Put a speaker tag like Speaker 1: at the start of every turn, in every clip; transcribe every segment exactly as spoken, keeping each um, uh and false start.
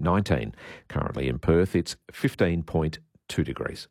Speaker 1: nineteen. Currently in Perth, it's fifteen point two degrees.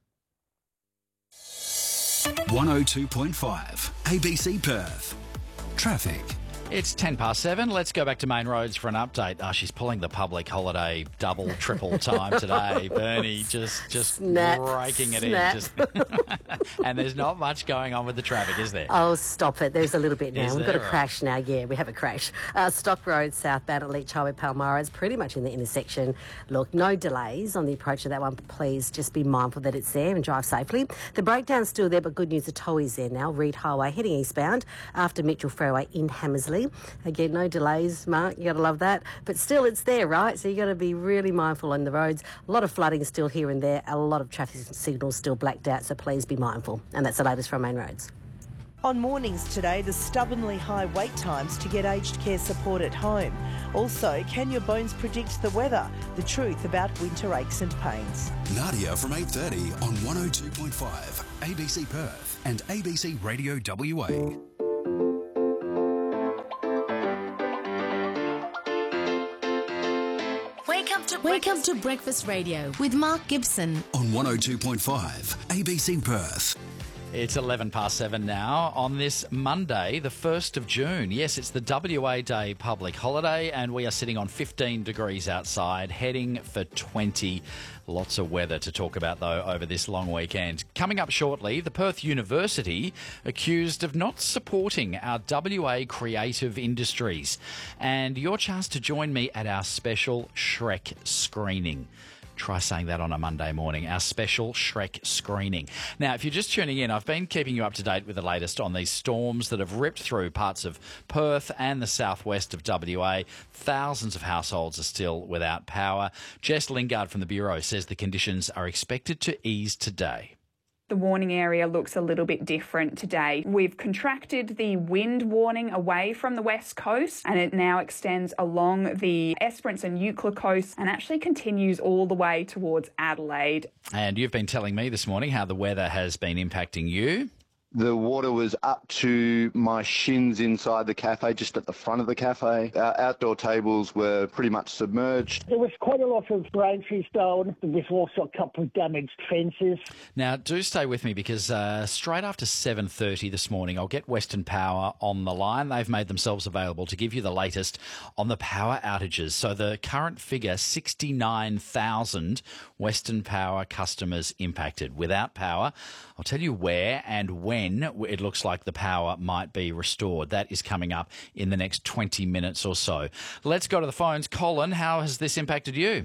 Speaker 2: one oh two point five A B C Perth. Traffic.
Speaker 3: It's ten past seven. Let's go back to Main Roads for an update. Oh, she's pulling the public holiday double, triple time today. Bernie just just
Speaker 4: Snap,
Speaker 3: breaking it
Speaker 4: snap.
Speaker 3: in. Just and there's not much going on with the traffic, is there?
Speaker 4: Oh, stop it. There's a little bit now.
Speaker 3: Is
Speaker 4: We've got a
Speaker 3: there?
Speaker 4: crash now. Yeah, we have a crash. Uh, Stock Road, southbound at Leach Highway, Palmyra. It's pretty much in the intersection. Look, no delays on the approach of that one. Please just be mindful that it's there and drive safely. The breakdown's still there, but good news, the toll is there now. Reed Highway heading eastbound after Mitchell Fairway in Hammersley. Again, no delays, Mark. You got to love that. But still, it's there, right? So you got to be really mindful on the roads. A lot of flooding still here and there. A lot of traffic signals still blacked out. So please be mindful. And that's the latest from Main Roads.
Speaker 5: On mornings today, the stubbornly high wait times to get aged care support at home. Also, can your bones predict the weather? The truth about winter aches and pains.
Speaker 2: Nadia from eight thirty on one oh two point five A B C Perth and A B C Radio W A.
Speaker 6: Wake up to Wake up to Breakfast Radio with Mark Gibson
Speaker 2: On one oh two point five A B C Perth.
Speaker 3: It's eleven past seven now on this Monday, the first of June. Yes, it's the W A Day public holiday, and we are sitting on fifteen degrees outside, heading for twenty. Lots of weather to talk about, though, over this long weekend. Coming up shortly, the Perth University accused of not supporting our W A creative industries. And your chance to join me at our special Shrek screening. Try saying that on a Monday morning, our special Shrek screening. Now, if you're just tuning in, I've been keeping you up to date with the latest on these storms that have ripped through parts of Perth and the southwest of W A. Thousands of households are still without power. Jess Lingard from the Bureau says the conditions are expected to ease today.
Speaker 7: The warning area looks a little bit different today. We've contracted the wind warning away from the west coast, and it now extends along the Esperance and Eucla coast and actually continues all the way towards Adelaide.
Speaker 3: And you've been telling me this morning how the weather has been impacting you.
Speaker 8: The water was up to my shins inside the cafe, just at the front of the cafe. Our outdoor tables were pretty much submerged.
Speaker 9: There was quite a lot of rain trees down. There's also a couple of damaged fences.
Speaker 3: Now, do stay with me because uh, straight after seven thirty this morning, I'll get Western Power on the line. They've made themselves available to give you the latest on the power outages. So the current figure, sixty-nine thousand Western Power customers impacted. Without power, I'll tell you where and when it looks like the power might be restored. That is coming up in the next twenty minutes or so. Let's go to the phones. Colin, how has this impacted you?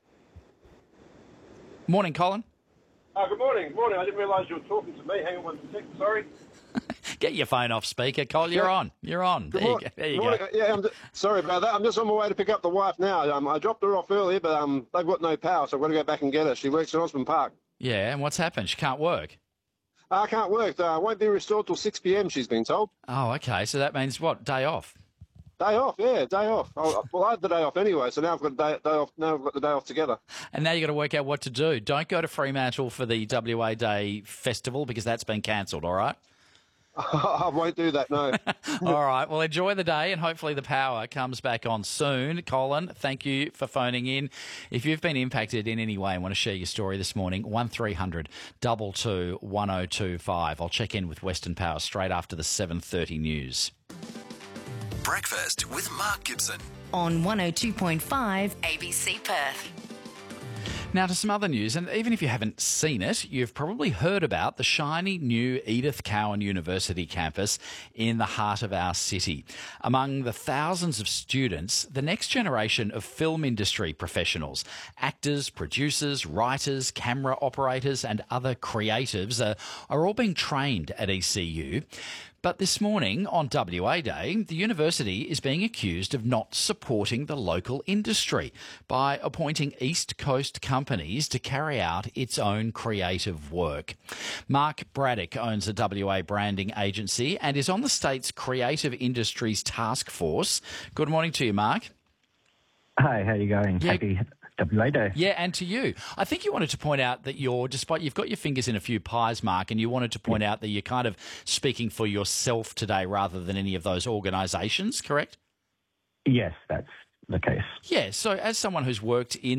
Speaker 3: Morning, Colin.
Speaker 10: Oh, good morning. Morning. I didn't realise you were talking to me. Hang on one second. Sorry.
Speaker 3: Get your phone off speaker, Cole. You're on. You're on. There you go. There you go.
Speaker 10: Yeah, I'm just, sorry about that. I'm just on my way to pick up the wife now. Um, I dropped her off earlier, but um, they've got no power, so I've got to go back and get her. She works at Osborne Park.
Speaker 3: Yeah, and what's happened? She can't work.
Speaker 10: I can't work. Uh, won't be restored till six p.m, she's been told.
Speaker 3: Oh, okay. So that means what? Day off?
Speaker 10: Day off, yeah, day off. Oh, well, I had the day off anyway, so now I've got the day, day off. Now I've got the day off together.
Speaker 3: And now you've got to work out what to do. Don't go to Fremantle for the W A Day festival because that's been cancelled, all right?
Speaker 10: I won't do that, no.
Speaker 3: All right. Well, enjoy the day and hopefully the power comes back on soon. Colin, thank you for phoning in. If you've been impacted in any way and want to share your story this morning, one three hundred two two two one oh two five. I'll check in with Western Power straight after the seven thirty news.
Speaker 2: Breakfast with Mark Gibson.
Speaker 6: on one oh two point five A B C Perth.
Speaker 3: Now to some other news, and even if you haven't seen it, you've probably heard about the shiny new Edith Cowan University campus in the heart of our city. Among the thousands of students, the next generation of film industry professionals, actors, producers, writers, camera operators and other creatives are, are all being trained at E C U. But this morning, on W A Day, the university is being accused of not supporting the local industry by appointing East Coast companies to carry out its own creative work. Mark Braddock owns a W A branding agency and is on the state's Creative Industries Task Force. Good morning to you, Mark.
Speaker 11: Hi, how are you going?
Speaker 3: Yeah.
Speaker 11: Happy W A Day.
Speaker 3: Yeah, and to you. I think you wanted to point out that you're, despite you've got your fingers in a few pies, Mark, and you wanted to point yeah. out that you're kind of speaking for yourself today rather than any of those organisations, correct?
Speaker 11: Yes, that's the case.
Speaker 3: Yeah, so as someone who's worked in